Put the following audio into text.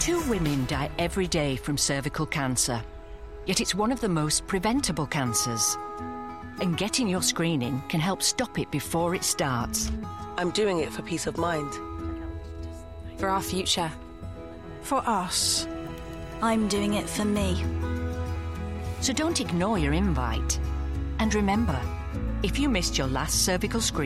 2 women die every day from cervical cancer, yet it's one of the most preventable cancers. And getting your screening can help stop it before it starts. I'm doing it for peace of mind. For our future. For us. I'm doing it for me. So don't ignore your invite. And remember, if you missed your last cervical screening,